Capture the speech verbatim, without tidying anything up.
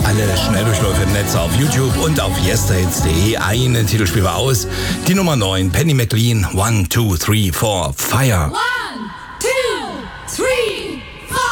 alle Schnelldurchläufe im Netz auf YouTube und auf yesterhits punkt de. Einen Titel spielen wir aus. Die Nummer neun, Penny McLean, one, two, three, four, Fire. One.